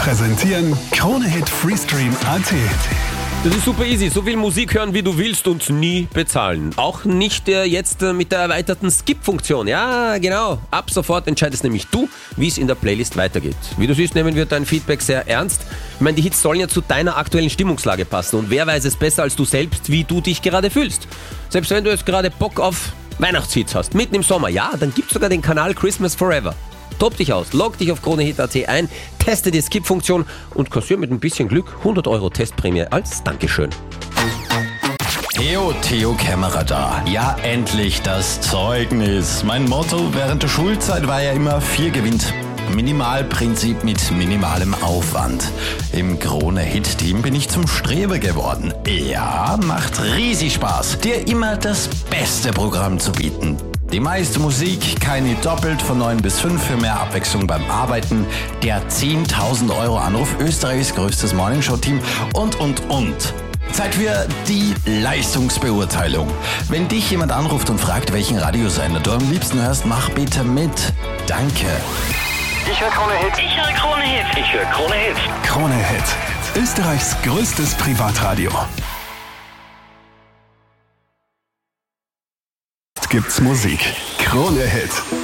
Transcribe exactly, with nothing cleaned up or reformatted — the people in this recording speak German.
präsentieren Krone Hit Freestream Punkt at. Das ist super easy. So viel Musik hören, wie du willst und nie bezahlen. Auch nicht äh, jetzt äh, mit der erweiterten Skip-Funktion. Ja, genau. Ab sofort entscheidest nämlich du, wie es in der Playlist weitergeht. Wie du siehst, nehmen wir dein Feedback sehr ernst. Ich meine, die Hits sollen ja zu deiner aktuellen Stimmungslage passen. Und wer weiß es besser als du selbst, wie du dich gerade fühlst. Selbst wenn du jetzt gerade Bock auf Weihnachtshits hast, mitten im Sommer, ja, dann gibt's sogar den Kanal Christmas Forever. Tob dich aus, log dich auf Krone Hit Punkt at ein, teste die Skip-Funktion und kassier mit ein bisschen Glück hundert Euro Testprämie als Dankeschön. Theo, Theo Kämmerer da. Ja, endlich das Zeugnis. Mein Motto während der Schulzeit war ja immer vier gewinnt. Minimalprinzip mit minimalem Aufwand. Im Krone-Hit-Team bin ich zum Streber geworden. Ja, macht riesig Spaß, dir immer das beste Programm zu bieten. Die meiste Musik, keine doppelt von neun bis fünf für mehr Abwechslung beim Arbeiten, der zehntausend Euro Anruf, Österreichs größtes Morningshow-Team und, und, und. Zeit für die Leistungsbeurteilung. Wenn dich jemand anruft und fragt, welchen Radiosender du am liebsten hörst, mach bitte mit. Danke. Ich höre Krone Hit. Ich höre Krone Hit. Ich höre Krone Hit. Krone Hit, Österreichs größtes Privatradio. Gibt's Musik. Krone Hit.